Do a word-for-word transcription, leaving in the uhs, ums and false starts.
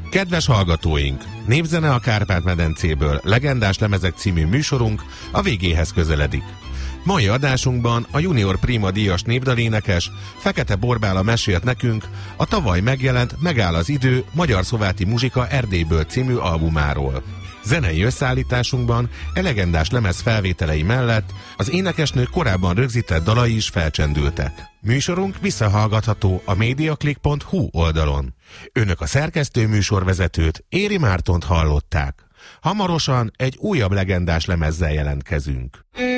Kedves hallgatóink! Népzene a Kárpát-medencéből, legendás lemezek című műsorunk a végéhez közeledik. Mai adásunkban a Junior Prima díjas népdalénekes Fekete Borbála mesélt nekünk a tavaly megjelent Megáll az idő magyar-szlováti muzsika Erdélyből című albumáról. Zenei összeállításunkban e legendás lemez felvételei mellett az énekesnő korábban rögzített dalai is felcsendültek. Műsorunk visszahallgatható a mediaclick pont hu oldalon. Önök a szerkesztő műsorvezetőt, Éri Mártont hallották. Hamarosan egy újabb legendás lemezzel jelentkezünk.